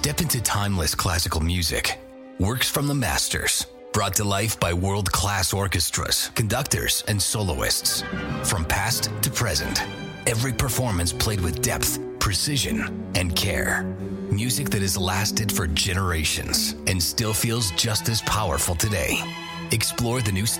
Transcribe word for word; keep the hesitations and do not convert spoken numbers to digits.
Step into timeless classical music. Works from the masters, brought to life by world-class orchestras, conductors, and soloists. From past to present, every performance played with depth, precision, and care. Music that has lasted for generations and still feels just as powerful today. Explore the new